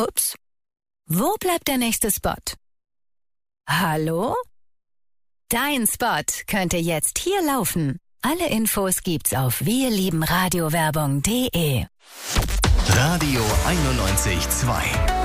Ups. Wo bleibt der nächste Spot? Hallo? Dein Spot könnte jetzt hier laufen. Alle Infos gibt's auf wirliebenradiowerbung.de. Radio 91.2